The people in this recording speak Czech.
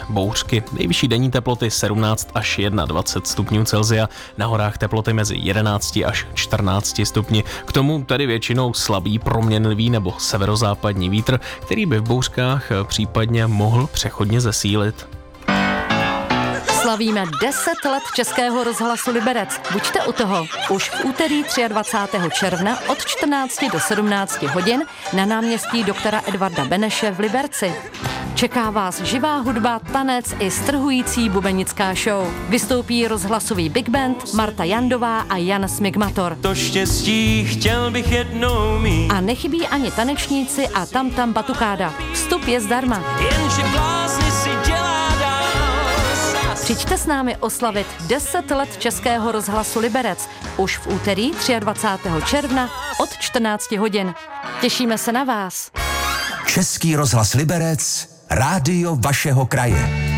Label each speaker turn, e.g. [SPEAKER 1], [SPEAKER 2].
[SPEAKER 1] bouřky. Nejvyšší denní teploty 17 až 21 stupňů Celsia, na horách teploty mezi 11 až 14 stupni. K tomu tedy většinou slabý proměnlivý nebo severozápadní vítr, který by v bouřkách případně mohl přechodně zesílit.
[SPEAKER 2] Slavíme 10 let Českého rozhlasu Liberec. Buďte u toho. Už v úterý 23. června od 14 do 17 hodin na náměstí doktora Edvarda Beneše v Liberci. Čeká vás živá hudba, tanec i strhující bubenická show. Vystoupí rozhlasový big band Marta Jandová a Jan Smigmator.
[SPEAKER 3] To štěstí chtěl bych jednou mít.
[SPEAKER 2] A nechybí ani tanečníci a tam batukáda. Vstup je zdarma.
[SPEAKER 3] Jenže blázni si dělá dál.
[SPEAKER 2] Přijďte s námi oslavit 10 let Českého rozhlasu Liberec. Už v úterý 23. června od 14 hodin. Těšíme se na vás.
[SPEAKER 4] Český rozhlas Liberec, rádio vašeho kraje.